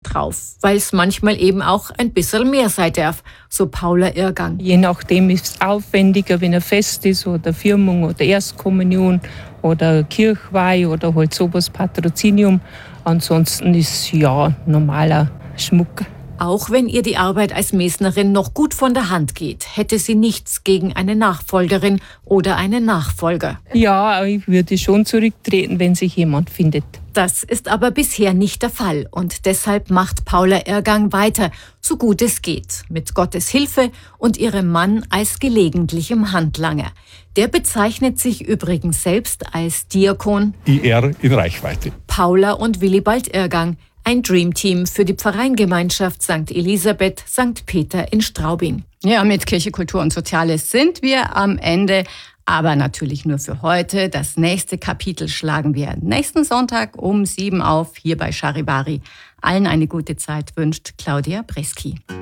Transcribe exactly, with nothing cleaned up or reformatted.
drauf, weil es manchmal eben auch ein bisschen mehr sein darf, so Paula Irrgang. Je nachdem ist es aufwendiger, wenn ein Fest ist oder Firmung oder Erstkommunion oder Kirchweih oder halt sowas, Patrozinium. Ansonsten ist ja normaler Schmuck. Auch wenn ihr die Arbeit als Mesnerin noch gut von der Hand geht, hätte sie nichts gegen eine Nachfolgerin oder einen Nachfolger. Ja, ich würde schon zurücktreten, wenn sich jemand findet. Das ist aber bisher nicht der Fall und deshalb macht Paula Irrgang weiter, so gut es geht, mit Gottes Hilfe und ihrem Mann als gelegentlichem Handlanger. Der bezeichnet sich übrigens selbst als Diakon I R in Reichweite. Paula und Willibald Irrgang. Ein Dreamteam für die Pfarreingemeinschaft Sankt Elisabeth, Sankt Peter in Straubing. Ja, mit Kirche, Kultur und Soziales sind wir am Ende. Aber natürlich nur für heute. Das nächste Kapitel schlagen wir nächsten Sonntag um sieben auf, hier bei Charivari. Allen eine gute Zeit wünscht Claudia Breski.